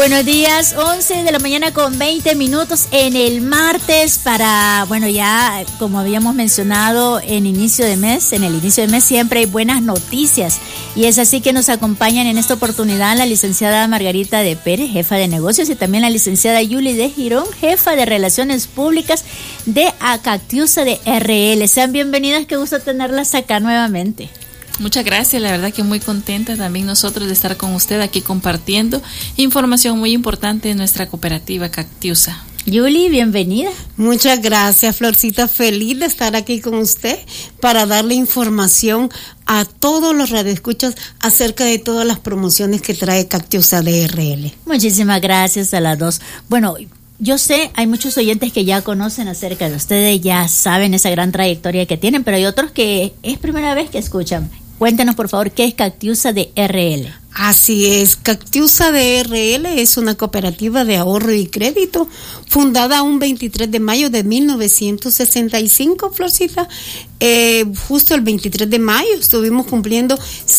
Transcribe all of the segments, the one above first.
Buenos días, 11 de la mañana con 20 minutos en el martes para, ya como habíamos mencionado en el inicio de mes siempre hay buenas noticias y es así que nos acompañan en esta oportunidad la licenciada Margarita de Pérez, jefa de negocios, y también la licenciada Yuli de Girón, jefa de relaciones públicas de Cactiusa de RL. Sean bienvenidas, qué gusto tenerlas acá nuevamente. Muchas gracias, la verdad que muy contenta también nosotros de estar con usted aquí compartiendo información muy importante de nuestra cooperativa Cactiusa. Yuli, bienvenida. Muchas gracias, Florcita, feliz de estar aquí con usted para darle información a todos los radioescuchas acerca de todas las promociones que trae Cactiusa de RL. Muchísimas gracias a las dos. Bueno, yo sé, hay muchos oyentes que ya conocen acerca de ustedes, ya saben esa gran trayectoria que tienen, pero hay otros que es primera vez que escuchan. Cuéntanos, por favor, ¿qué es Cactiusa de RL? Así es, Cactiusa de RL es una cooperativa de ahorro y crédito fundada un 23 de mayo de 1965, Florcita. Justo el 23 de mayo estuvimos cumpliendo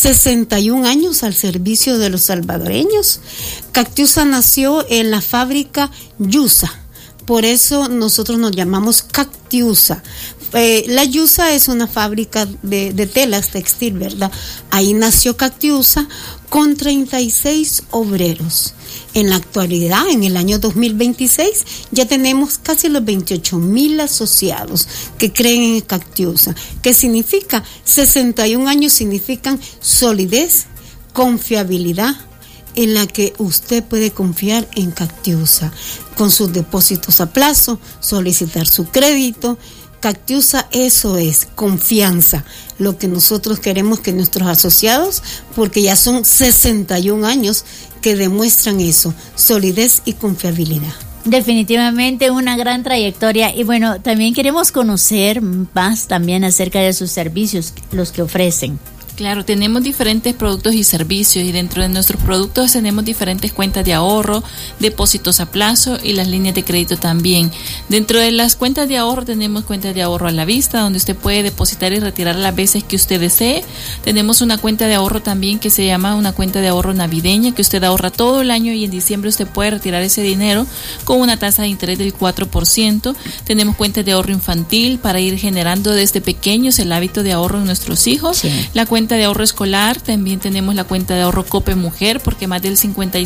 61 años al servicio de los salvadoreños. Cactiusa nació en la fábrica Yusa. Por eso nosotros nos llamamos Cactiusa. La Yusa es una fábrica de telas textil, ¿verdad? Ahí nació Cactiusa con 36 obreros. En la actualidad, en el año 2026, ya tenemos casi los 28,000 asociados que creen en Cactiusa. ¿Qué significa? 61 años significan solidez, confiabilidad, en la que usted puede confiar en Cactiusa. Con sus depósitos a plazo, solicitar su crédito. Cactiusa, eso es confianza, lo que nosotros queremos que nuestros asociados, porque ya son 61 años que demuestran eso, solidez y confiabilidad. Definitivamente una gran trayectoria y bueno, también queremos conocer más también acerca de sus servicios, los que ofrecen. Claro, tenemos diferentes productos y servicios y dentro de nuestros productos tenemos diferentes cuentas de ahorro, depósitos a plazo y las líneas de crédito también. Dentro de las cuentas de ahorro tenemos cuentas de ahorro a la vista donde usted puede depositar y retirar las veces que usted desee. Tenemos una cuenta de ahorro también que se llama una cuenta de ahorro navideña que usted ahorra todo el año y en diciembre usted puede retirar ese dinero con una tasa de interés del 4%. Tenemos cuentas de ahorro infantil para ir generando desde pequeños el hábito de ahorro de nuestros hijos. Sí. La cuenta de ahorro escolar, también tenemos la cuenta de ahorro Cope Mujer, porque más del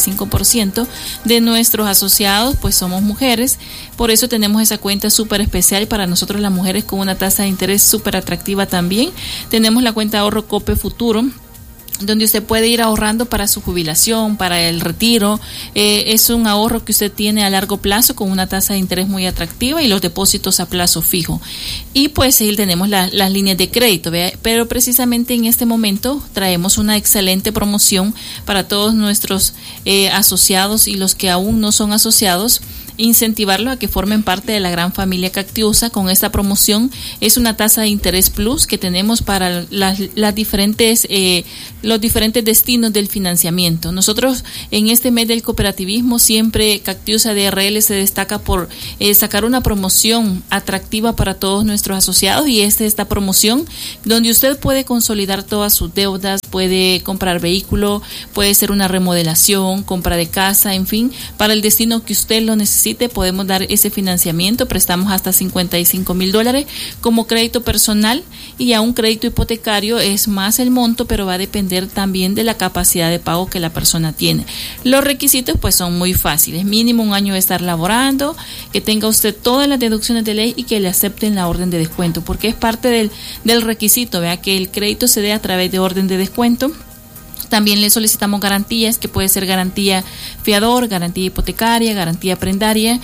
55% de nuestros asociados pues somos mujeres, por eso tenemos esa cuenta súper especial para nosotros las mujeres con una tasa de interés súper atractiva también. Tenemos la cuenta de ahorro Cope Futuro, donde usted puede ir ahorrando para su jubilación, para el retiro. Es un ahorro que usted tiene a largo plazo con una tasa de interés muy atractiva y los depósitos a plazo fijo. Y pues ahí tenemos las líneas de crédito, ¿vea? Pero precisamente en este momento traemos una excelente promoción para todos nuestros asociados y los que aún no son asociados, incentivarlos a que formen parte de la gran familia Cactiusa. Con esta promoción es una tasa de interés plus que tenemos para los diferentes destinos del financiamiento. Nosotros en este mes del cooperativismo siempre Cactiusa de RL se destaca por sacar una promoción atractiva para todos nuestros asociados y esta promoción donde usted puede consolidar todas sus deudas, puede comprar vehículo, puede ser una remodelación, compra de casa, en fin, para el destino que usted lo necesite. Podemos dar ese financiamiento, prestamos hasta $55,000 como crédito personal y a un crédito hipotecario es más el monto, pero va a depender también de la capacidad de pago que la persona tiene. Los requisitos pues son muy fáciles, mínimo 1 año de estar laborando, que tenga usted todas las deducciones de ley y que le acepten la orden de descuento, porque es parte del requisito, vea, que el crédito se dé a través de orden de descuento. También le solicitamos garantías, que puede ser garantía fiador, garantía hipotecaria, garantía prendaria.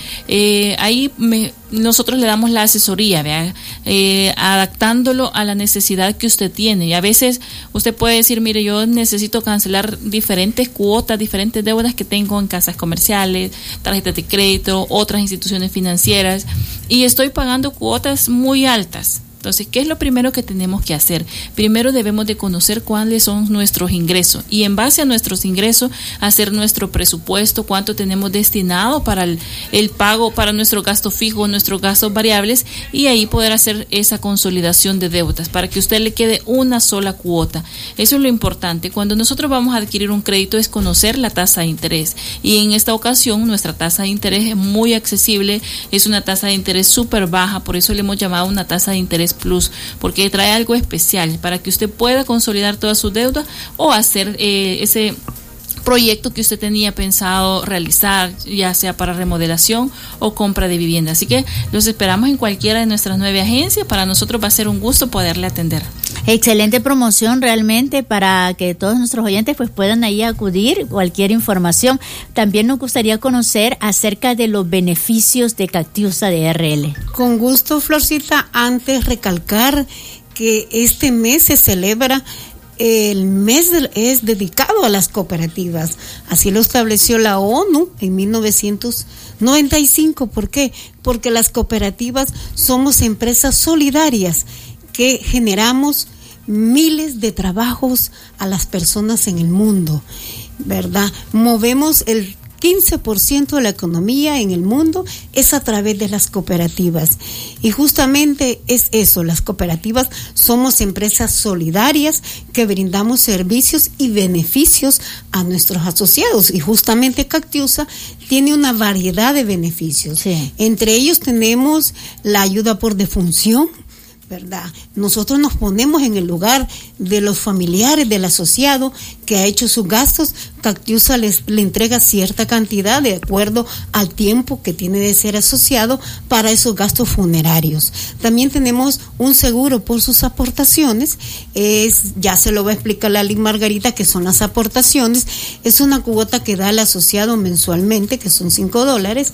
Nosotros le damos la asesoría, ¿vea? Adaptándolo a la necesidad que usted tiene. Y a veces usted puede decir, mire, yo necesito cancelar diferentes cuotas, diferentes deudas que tengo en casas comerciales, tarjetas de crédito, otras instituciones financieras, y estoy pagando cuotas muy altas. Entonces, ¿qué es lo primero que tenemos que hacer? Primero debemos de conocer cuáles son nuestros ingresos y en base a nuestros ingresos hacer nuestro presupuesto, cuánto tenemos destinado para el pago, para nuestro gasto fijo, nuestros gastos variables, y ahí poder hacer esa consolidación de deudas para que a usted le quede una sola cuota. Eso es lo importante. Cuando nosotros vamos a adquirir un crédito es conocer la tasa de interés, y en esta ocasión nuestra tasa de interés es muy accesible, es una tasa de interés súper baja, por eso le hemos llamado una tasa de interés plus, porque trae algo especial para que usted pueda consolidar toda su deuda o hacer ese proyecto que usted tenía pensado realizar, ya sea para remodelación o compra de vivienda. Así que los esperamos en cualquiera de nuestras 9 agencias. Para nosotros va a ser un gusto poderle atender. Excelente promoción realmente para que todos nuestros oyentes pues puedan ahí acudir cualquier información. También nos gustaría conocer acerca de los beneficios de Cactiusa de RL. Con gusto, Florcita. Antes recalcar que este mes se celebra, el mes es dedicado a las cooperativas. Así lo estableció la ONU en 1995. ¿Por qué? Porque las cooperativas somos empresas solidarias que generamos miles de trabajos a las personas en el mundo, ¿verdad? Movemos el 15% de la economía en el mundo es a través de las cooperativas. Y justamente es eso, las cooperativas somos empresas solidarias que brindamos servicios y beneficios a nuestros asociados. Y justamente Cactiusa tiene una variedad de beneficios. Sí. Entre ellos tenemos la ayuda por defunción, ¿verdad? Nosotros nos ponemos en el lugar de los familiares del asociado que ha hecho sus gastos. Cactiusa le entrega cierta cantidad de acuerdo al tiempo que tiene de ser asociado para esos gastos funerarios. También tenemos un seguro por sus aportaciones. Ya se lo va a explicar la Liz Margarita que son las aportaciones. Es una cuota que da el asociado mensualmente, que son $5,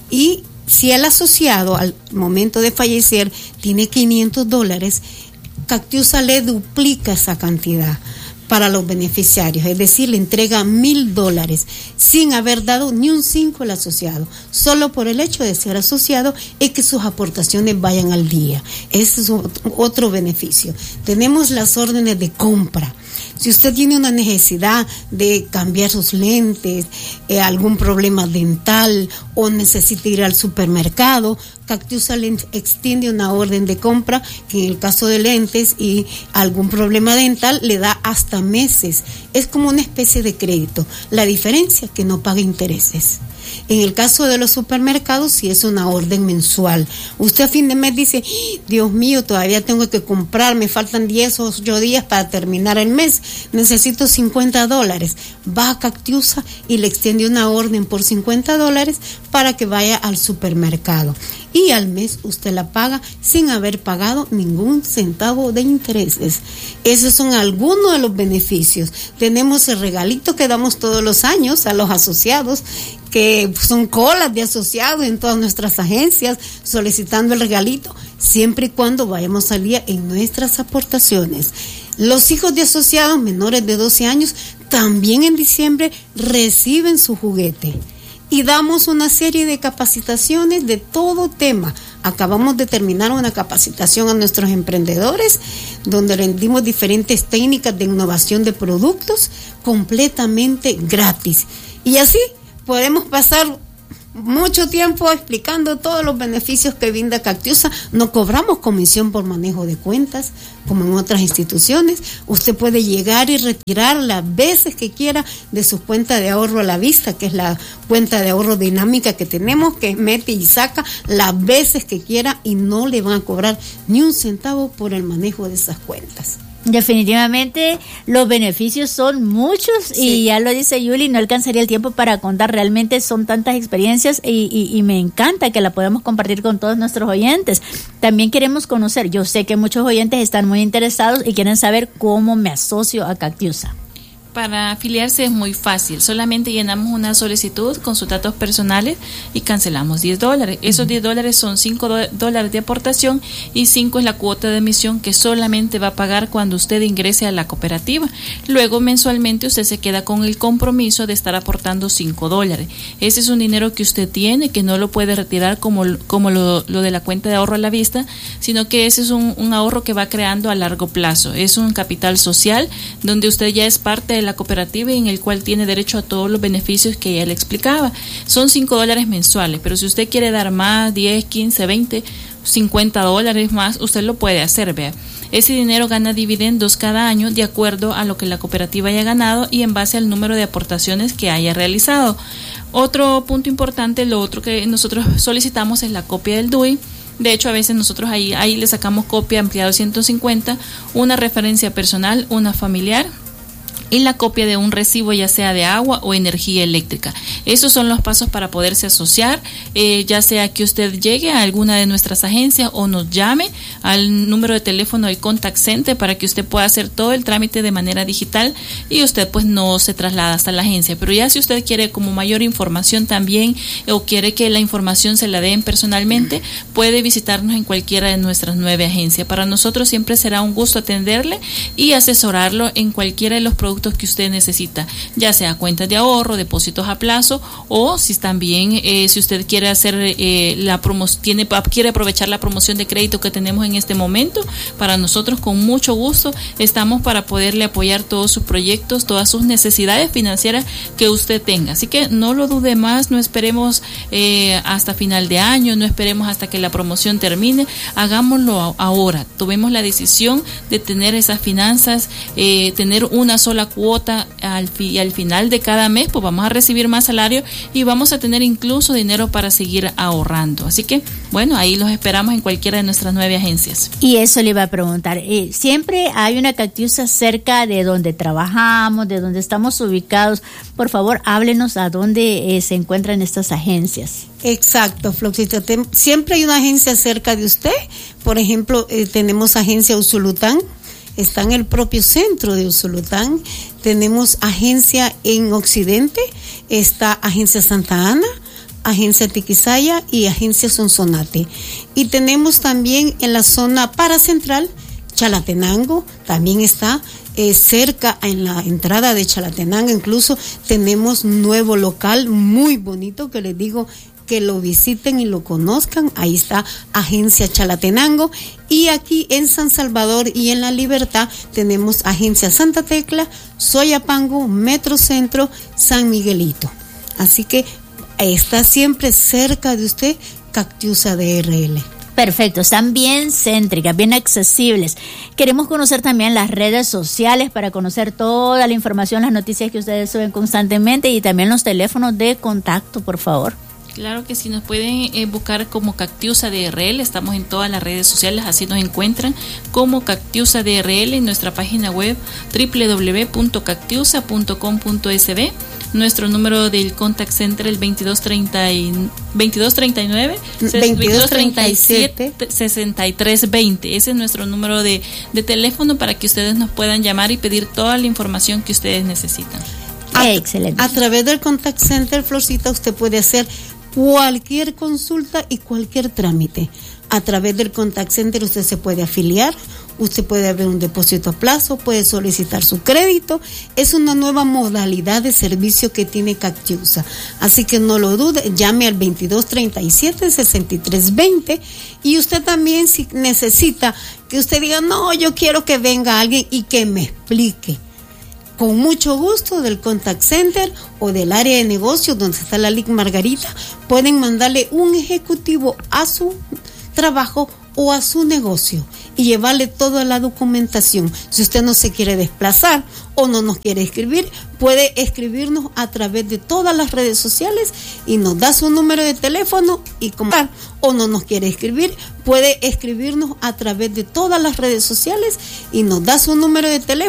y si el asociado al momento de fallecer tiene $500, Cactiusa le duplica esa cantidad para los beneficiarios, es decir, le entrega $1,000 sin haber dado ni un 5 al asociado, solo por el hecho de ser asociado y que sus aportaciones vayan al día. Ese es otro beneficio. Tenemos las órdenes de compra. Si usted tiene una necesidad de cambiar sus lentes, algún problema dental o necesita ir al supermercado, Cactiusa le extiende una orden de compra que en el caso de lentes y algún problema dental le da hasta meses. Es como una especie de crédito. La diferencia es que no paga intereses. En el caso de los supermercados, sí es una orden mensual. Usted a fin de mes dice, Dios mío, todavía tengo que comprar, me faltan 10 o 8 días para terminar el mes, necesito $50. Va a Cactiusa y le extiende una orden por $50 para que vaya al supermercado. Y al mes usted la paga sin haber pagado ningún centavo de intereses. Esos son algunos de los beneficios. Tenemos el regalito que damos todos los años a los asociados, que son colas de asociados en todas nuestras agencias solicitando el regalito, siempre y cuando vayamos al día en nuestras aportaciones. Los hijos de asociados menores de 12 años también en diciembre reciben su juguete. Y damos una serie de capacitaciones de todo tema. Acabamos de terminar una capacitación a nuestros emprendedores, donde rendimos diferentes técnicas de innovación de productos completamente gratis. Y así podemos pasar mucho tiempo explicando todos los beneficios que brinda Cactiusa. No cobramos comisión por manejo de cuentas como en otras instituciones. Usted puede llegar y retirar las veces que quiera de su cuenta de ahorro a la vista, que es la cuenta de ahorro dinámica que tenemos, que mete y saca las veces que quiera y no le van a cobrar ni un centavo por el manejo de esas cuentas. Definitivamente los beneficios son muchos, sí. Y ya lo dice Yuli, no alcanzaría el tiempo para contar, realmente son tantas experiencias y me encanta que la podamos compartir con todos nuestros oyentes. También queremos conocer, yo sé que muchos oyentes están muy interesados y quieren saber cómo me asocio a Cactiusa. Para afiliarse es muy fácil, solamente llenamos una solicitud con sus datos personales y cancelamos $10. Esos $10 son $5 de aportación y 5 es la cuota de admisión que solamente va a pagar cuando usted ingrese a la cooperativa. Luego mensualmente usted se queda con el compromiso de estar aportando $5. Ese es un dinero que usted tiene, que no lo puede retirar como lo de la cuenta de ahorro a la vista, sino que ese es un ahorro que va creando a largo plazo. Es un capital social donde usted ya es parte de la cooperativa y en el cual tiene derecho a todos los beneficios que ella le explicaba. Son $5 mensuales, pero si usted quiere dar más, 10, 15, 20, $50 más, usted lo puede hacer, vea. Ese dinero gana dividendos cada año de acuerdo a lo que la cooperativa haya ganado y en base al número de aportaciones que haya realizado. Otro punto importante, lo otro que nosotros solicitamos es la copia del DUI. De hecho, a veces nosotros ahí le sacamos copia ampliado 150, una referencia personal, una familiar y la copia de un recibo, ya sea de agua o energía eléctrica. Esos son los pasos para poderse asociar, ya sea que usted llegue a alguna de nuestras agencias o nos llame al número de teléfono del Contact Center para que usted pueda hacer todo el trámite de manera digital y usted pues no se traslada hasta la agencia. Pero ya si usted quiere como mayor información también o quiere que la información se la den personalmente, puede visitarnos en cualquiera de nuestras 9 agencias. Para nosotros siempre será un gusto atenderle y asesorarlo en cualquiera de los productos que usted necesita, ya sea cuentas de ahorro, depósitos a plazo o si también si usted quiere hacer quiere aprovechar la promoción de crédito que tenemos en este momento. Para nosotros con mucho gusto estamos para poderle apoyar todos sus proyectos, todas sus necesidades financieras que usted tenga. Así que no lo dude más, no esperemos hasta final de año, no esperemos hasta que la promoción termine, hagámoslo ahora. Tomemos la decisión de tener esas finanzas, tener una sola cuota al final de cada mes, pues vamos a recibir más salario y vamos a tener incluso dinero para seguir ahorrando. Así que, bueno, ahí los esperamos en cualquiera de nuestras 9 agencias. Y eso le iba a preguntar, siempre hay una Cactiusa cerca de donde trabajamos, de donde estamos ubicados. Por favor, háblenos a dónde se encuentran estas agencias. Exacto, Floxita, siempre hay una agencia cerca de usted. Por ejemplo, tenemos agencia Usulután, está en el propio centro de Usulután. Tenemos agencia en Occidente, está agencia Santa Ana, agencia Tiquisaya y agencia Sonsonate. Y tenemos también en la zona paracentral, Chalatenango, también está cerca en la entrada de Chalatenango. Incluso tenemos nuevo local muy bonito que les digo que lo visiten y lo conozcan. Ahí está agencia Chalatenango. Y aquí en San Salvador y en La Libertad tenemos agencia Santa Tecla, Soyapango, Metrocentro, San Miguelito. Así que está siempre cerca de usted Cactiusa DRL. Perfecto, están bien céntricas, bien accesibles. Queremos conocer también las redes sociales para conocer toda la información, las noticias que ustedes suben constantemente y también los teléfonos de contacto, por favor. Claro que sí, nos pueden buscar como Cactiusa DRL, estamos en todas las redes sociales, así nos encuentran como Cactiusa DRL en nuestra página web www.cactiusa.com.sb. Nuestro número del Contact Center el 2237-6320. Ese es nuestro número de teléfono para que ustedes nos puedan llamar y pedir toda la información que ustedes necesitan. Excelente. A través del Contact Center, Florcita, usted puede hacer cualquier consulta y cualquier trámite. A través del Contact Center usted se puede afiliar, usted puede haber un depósito a plazo, puede solicitar su crédito. Es una nueva modalidad de servicio que tiene Cactiusa. Así que no lo dude, llame al 2237-6320. Y usted también, si necesita que usted diga, no, yo quiero que venga alguien y que me explique. Con mucho gusto del Contact Center o del área de negocios donde está la LIC Margarita, pueden mandarle un ejecutivo a su trabajo o a su negocio y llevarle toda la documentación. Si usted no se quiere desplazar o no nos quiere escribir, puede escribirnos a través de todas las redes sociales y nos da su número de teléfono y comentar. O no nos quiere escribir, puede escribirnos a través de todas las redes sociales y nos da su número de teléfono